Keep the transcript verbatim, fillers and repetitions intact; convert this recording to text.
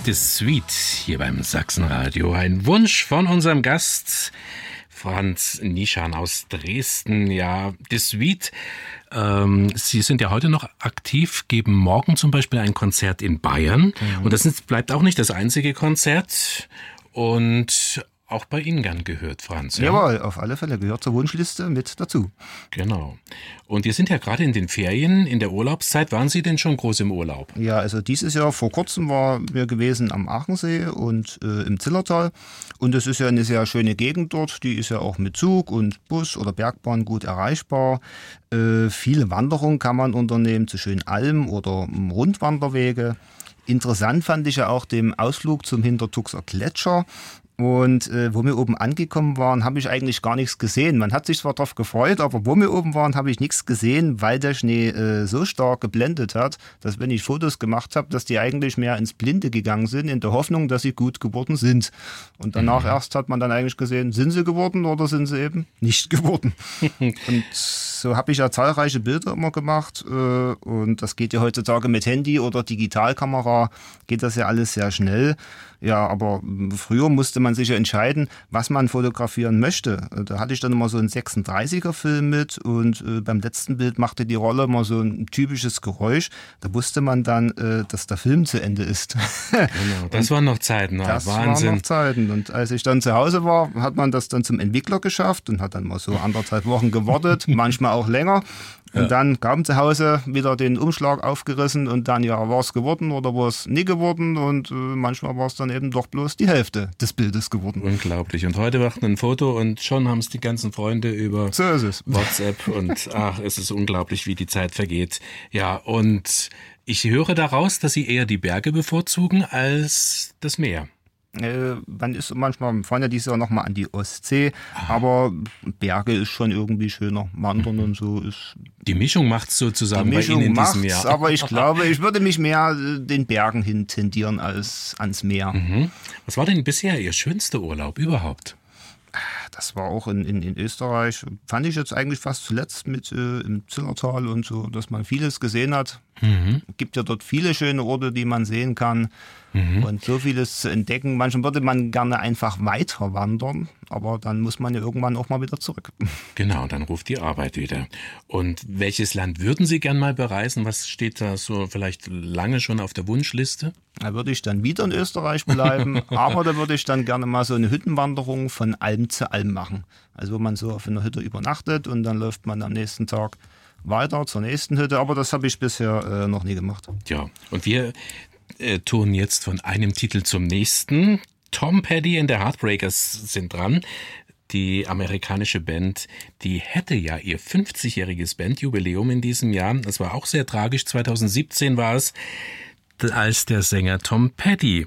Das Suite hier beim Sachsenradio. Ein Wunsch von unserem Gast Franz Nischan aus Dresden. Ja, das Suite. Ähm, Sie sind ja heute noch aktiv, geben morgen zum Beispiel ein Konzert in Bayern. Mhm. Und das ist, bleibt auch nicht das einzige Konzert. Und auch bei Ihnen gern gehört, Franz. Ja? Jawohl, auf alle Fälle gehört zur Wunschliste mit dazu. Genau. Und wir sind ja gerade in den Ferien, in der Urlaubszeit. Waren Sie denn schon groß im Urlaub? Ja, also dieses Jahr vor kurzem waren wir gewesen am Aachensee und äh, im Zillertal. Und es ist ja eine sehr schöne Gegend dort. Die ist ja auch mit Zug und Bus oder Bergbahn gut erreichbar. Äh, viele Wanderungen kann man unternehmen zu schönen Almen oder Rundwanderwege. Interessant fand ich ja auch den Ausflug zum Hintertuxer Gletscher. Und äh, wo wir oben angekommen waren, habe ich eigentlich gar nichts gesehen. Man hat sich zwar darauf gefreut, aber wo wir oben waren, habe ich nichts gesehen, weil der Schnee äh, so stark geblendet hat, dass wenn ich Fotos gemacht habe, dass die eigentlich mehr ins Blinde gegangen sind, in der Hoffnung, dass sie gut geworden sind. Und danach mhm. erst hat man dann eigentlich gesehen, sind sie geworden oder sind sie eben nicht geworden. Und so habe ich ja zahlreiche Bilder immer gemacht. Äh, und das geht ja heutzutage mit Handy oder Digitalkamera, geht das ja alles sehr schnell. Ja, aber früher musste man sich ja entscheiden, was man fotografieren möchte. Da hatte ich dann immer so einen sechsunddreißiger Film mit und äh, beim letzten Bild machte die Rolle immer so ein typisches Geräusch. Da wusste man dann, äh, dass der Film zu Ende ist. Genau, das waren noch Zeiten. Ja, das Wahnsinn. waren noch Zeiten. Und als ich dann zu Hause war, hat man das dann zum Entwickler geschafft und hat dann mal so anderthalb Wochen gewartet, manchmal auch länger. Und ja. dann kam zu Hause wieder den Umschlag aufgerissen und dann, ja, war es geworden oder war es nie geworden und äh, manchmal war es dann eben doch bloß die Hälfte des Bildes geworden. Unglaublich. Und heute macht man ein Foto und schon haben es die ganzen Freunde über so ist es. WhatsApp und ach, es ist unglaublich, wie die Zeit vergeht. Ja, und ich höre daraus, dass Sie eher die Berge bevorzugen als das Meer. Man ist manchmal, wir fahren ja dieses Jahr nochmal an die Ostsee, aber Berge ist schon irgendwie schöner. Wandern und so ist. Die Mischung macht es sozusagen bei Ihnen in diesem Jahr. Aber ich glaube, ich würde mich mehr den Bergen hin tendieren als ans Meer. Mhm. Was war denn bisher Ihr schönster Urlaub überhaupt? Das war auch in, in, in Österreich. Fand ich jetzt eigentlich fast zuletzt mit äh, im Zillertal und so, dass man vieles gesehen hat. Mhm. Es gibt ja dort viele schöne Orte, die man sehen kann. Mhm. Und so vieles zu entdecken. Manchmal würde man gerne einfach weiter wandern, aber dann muss man ja irgendwann auch mal wieder zurück. Genau, dann ruft die Arbeit wieder. Und welches Land würden Sie gern mal bereisen? Was steht da so vielleicht lange schon auf der Wunschliste? Da würde ich dann wieder in Österreich bleiben, aber da würde ich dann gerne mal so eine Hüttenwanderung von Alm zu Alm machen. Also wo man so auf einer Hütte übernachtet und dann läuft man am nächsten Tag weiter zur nächsten Hütte. Aber das habe ich bisher äh, noch nie gemacht. Ja, und wir äh, touren jetzt von einem Titel zum nächsten. Tom Petty and the Heartbreakers sind dran. Die amerikanische Band, die hätte ja ihr fünfzigjähriges Bandjubiläum in diesem Jahr. Das war auch sehr tragisch. zwanzig siebzehn war es, als der Sänger Tom Petty